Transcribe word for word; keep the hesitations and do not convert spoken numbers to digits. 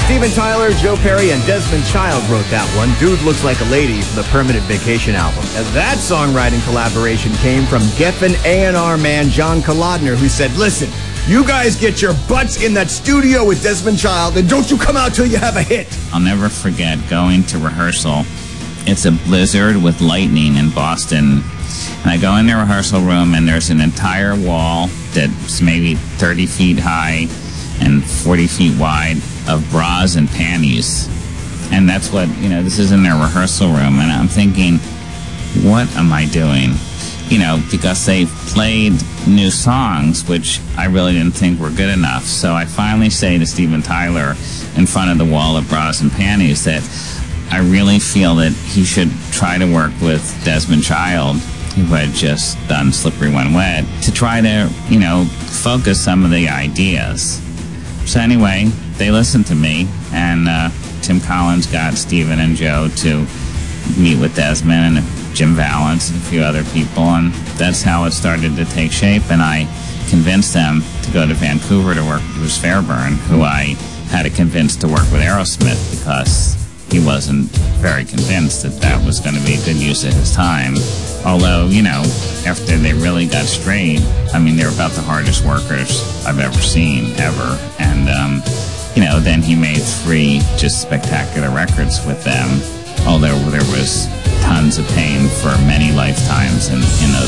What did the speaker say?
Steven Tyler, Joe Perry, and Desmond Child wrote that one. Dude Looks Like a Lady from the Permanent Vacation album. And that songwriting collaboration came from Geffen A and R man John Kalodner, who said, listen, you guys get your butts in that studio with Desmond Child, and don't you come out till you have a hit. I'll never forget going to rehearsal. It's a blizzard with lightning in Boston. And I go in the rehearsal room, and there's an entire wall that's maybe thirty feet high and forty feet wide of bras and panties. And that's what, you know, this is in their rehearsal room. And I'm thinking, what am I doing? You know, because they played new songs, which I really didn't think were good enough. So I finally say to Steven Tyler in front of the wall of bras and panties that I really feel that he should try to work with Desmond Child, who had just done Slippery When Wet, to try to, you know, focus some of the ideas. So anyway, they listened to me, and uh, Tim Collins got Steven and Joe to meet with Desmond and Jim Valance and a few other people, and that's how it started to take shape. And I convinced them to go to Vancouver to work with Bruce Fairbairn, who I had to convince to work with Aerosmith because he wasn't very convinced that that was going to be a good use of his time. Although, you know, after they really got straight, I mean, they were about the hardest workers I've ever seen, ever. And, um, you know, then he made three just spectacular records with them, although there was tons of pain for many lifetimes in, in those